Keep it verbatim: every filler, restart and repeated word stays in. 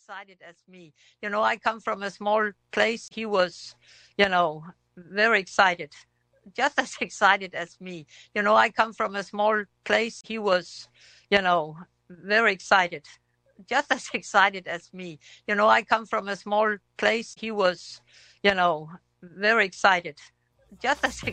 excited as me. You know, I come from a small place. He was, you know, very excited, just as excited as me. You know, I come from a small place. He was, you know, very excited, just as excited as me. You know, I come from a small place. He was, you know, very excited, just as